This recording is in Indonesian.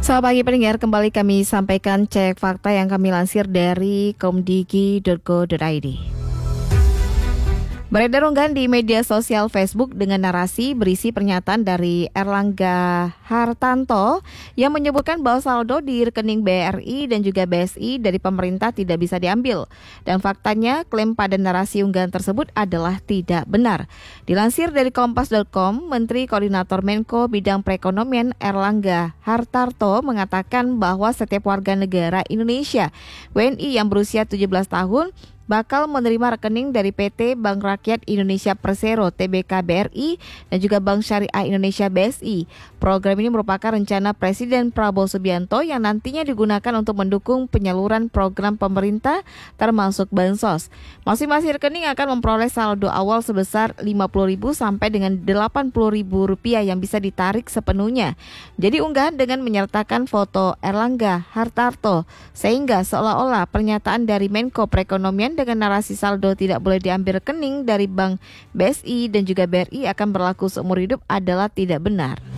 Selamat pagi pendengar, kembali kami sampaikan cek fakta yang kami lansir dari komdigi.go.id. Beredar unggahan di media sosial Facebook dengan narasi berisi pernyataan dari Erlangga Hartarto yang menyebutkan bahwa saldo di rekening BRI dan juga BSI dari pemerintah tidak bisa diambil. Dan faktanya, klaim pada narasi unggahan tersebut adalah tidak benar. Dilansir dari kompas.com, Menteri Koordinator Menko Bidang Perekonomian Erlangga Hartarto mengatakan bahwa setiap warga negara Indonesia WNI yang berusia 17 tahun bakal menerima rekening dari PT Bank Rakyat Indonesia Persero Tbk BRI dan juga Bank Syariah Indonesia BSI. Program ini merupakan rencana Presiden Prabowo Subianto yang nantinya digunakan untuk mendukung penyaluran program pemerintah termasuk bansos. Masing-masing rekening akan memperoleh saldo awal sebesar Rp50.000 sampai dengan Rp80.000 yang bisa ditarik sepenuhnya. Jadi unggahan dengan menyertakan foto Erlangga Hartarto sehingga seolah-olah pernyataan dari Menko Perekonomian dengan narasi saldo tidak boleh diambil rekening dari Bank BSI dan juga BRI akan berlaku seumur hidup adalah tidak benar.